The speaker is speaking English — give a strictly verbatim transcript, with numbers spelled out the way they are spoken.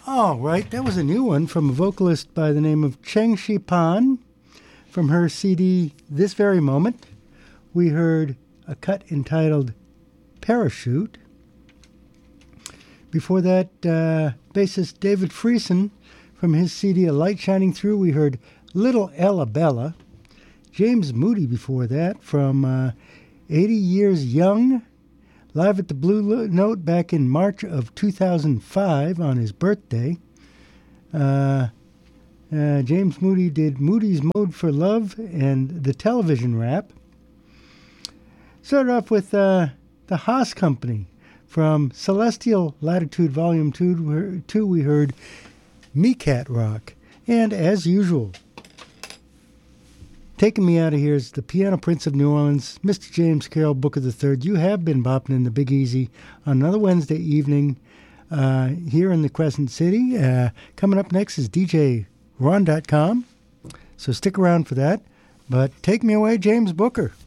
All right, that was a new one from a vocalist by the name of Cheng Shi Pan from her C D This Very Moment. We heard a cut entitled Parachute. Before that, uh, bassist David Friesen from his C D A Light Shining Through, we heard Little Ella Bella. James Moody before that from uh, eighty Years Young, live at the Blue Note back in March of two thousand five on his birthday. Uh, uh, James Moody did Moody's Mode for Love and the television rap. Started off with uh, the Haas Company. From Celestial Latitude Volume two, two, we heard Me Cat Rock. And as usual, taking me out of here is the Piano Prince of New Orleans, Mister James Carroll Booker the third. You have been bopping in the Big Easy on another Wednesday evening uh, here in the Crescent City. Uh, coming up next is D J Ron dot com, so stick around for that. But take me away, James Booker.